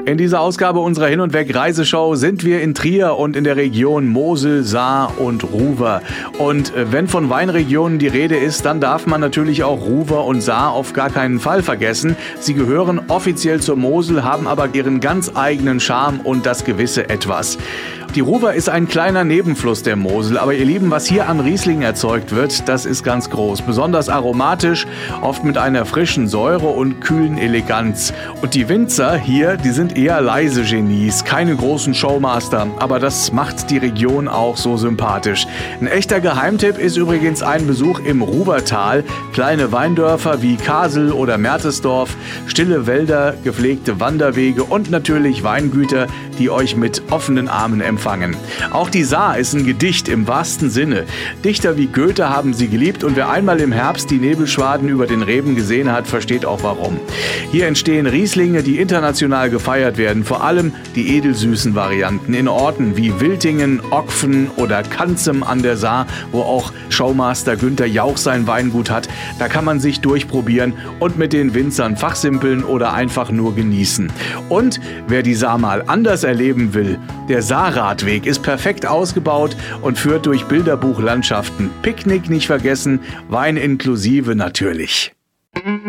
In dieser Ausgabe unserer Hin- und Weg-Reiseshow sind wir in Trier und in der Region Mosel, Saar und Ruwer. Und wenn von Weinregionen die Rede ist, dann darf man natürlich auch Ruwer und Saar auf gar keinen Fall vergessen. Sie gehören offiziell zur Mosel, haben aber ihren ganz eigenen Charme und das gewisse Etwas. Die Ruwer ist ein kleiner Nebenfluss der Mosel, aber ihr Lieben, was hier an Riesling erzeugt wird, das ist ganz groß. Besonders aromatisch, oft mit einer frischen Säure und kühlen Eleganz. Und die Winzer hier, die sind eher leise Genies, keine großen Showmaster, aber das macht die Region auch so sympathisch. Ein echter Geheimtipp ist übrigens ein Besuch im Ruwertal. Kleine Weindörfer wie Kasel oder Mertesdorf, stille Wälder, gepflegte Wanderwege und natürlich Weingüter, die euch mit offenen Armen empfangen. Auch die Saar ist ein Gedicht im wahrsten Sinne. Dichter wie Goethe haben sie geliebt und wer einmal im Herbst die Nebelschwaden über den Reben gesehen hat, versteht auch warum. Hier entstehen Rieslinge, die international gefeiert werden, vor allem die edelsüßen Varianten in Orten wie Wiltingen, Ockfen oder Kanzem an der Saar, wo auch Showmaster Günther Jauch sein Weingut hat. Da kann man sich durchprobieren und mit den Winzern fachsimpeln oder einfach nur genießen. Und wer die Saar mal anders erleben will, der Saarradweg ist perfekt ausgebaut und führt durch Bilderbuchlandschaften. Picknick nicht vergessen, Wein inklusive natürlich.